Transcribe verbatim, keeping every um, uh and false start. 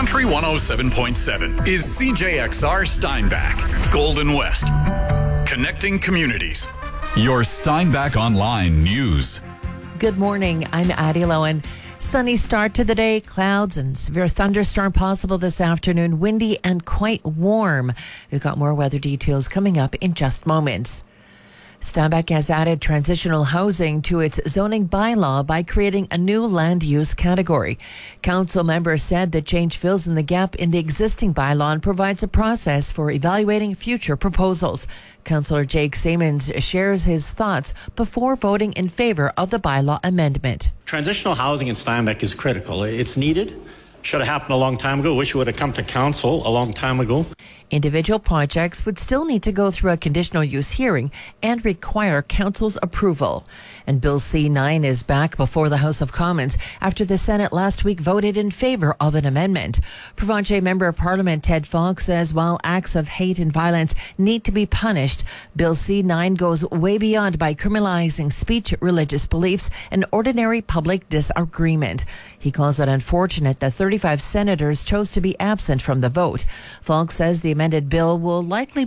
Country one oh seven point seven is C J X R Steinbach, Golden West. Connecting communities. Your Steinbach Online News. Good morning. I'm Addie Lowen. Sunny start to the day. Clouds and severe thunderstorm possible this afternoon. Windy and quite warm. We've got more weather details coming up in just moments. Steinbach has added transitional housing to its zoning bylaw by creating a new land use category. Council members said the change fills in the gap in the existing bylaw and provides a process for evaluating future proposals. Councillor Jake Siemens shares his thoughts before voting in favour of the bylaw amendment. Transitional housing in Steinbach is critical. It's needed. Should have happened a long time ago. Wish it would have come to council a long time ago. Individual projects would still need to go through a conditional use hearing and require council's approval. And Bill C nine is back before the House of Commons after the Senate last week voted in favor of an amendment. Provincial Member of Parliament Ted Falk says while acts of hate and violence need to be punished, Bill C nine goes way beyond by criminalizing speech, religious beliefs, and ordinary public disagreement. He calls it unfortunate that thirty-five senators chose to be absent from the vote. Falk says the amended bill will likely